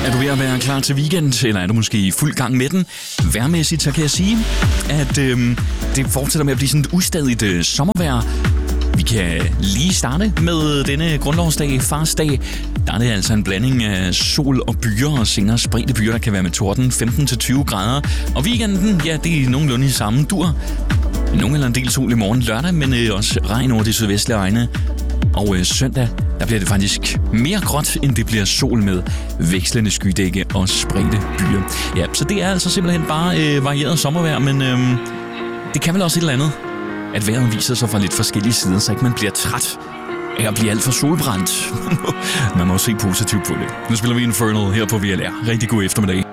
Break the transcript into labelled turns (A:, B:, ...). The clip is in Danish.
A: Er du ved at være klar til weekend, eller er du måske i fuld gang med den? Vejrmæssigt, så kan jeg sige, at det fortsætter med at blive sådan et ustadigt sommervejr. Vi kan lige starte med denne grundlovsdag, farsdag. Der er det altså en blanding af sol og byer, og senere spredte byer, der kan være med torden 15-20 grader. Og weekenden, ja, det er nogenlunde i samme dur. Nogle eller en del sol i morgen lørdag, men også regn over de sydvestlige egne. Og søndag, der bliver det faktisk mere gråt, end det bliver sol med vekslende skydække og spredte byer. Ja, så det er altså simpelthen bare varieret sommervejr, men det kan vel også et eller andet, at vejret viser sig fra lidt forskellige sider, så ikke man bliver træt af at blive alt for solbrændt. Man må se positivt på det. Nu spiller vi Infernal her på VLR. Rigtig god eftermiddag.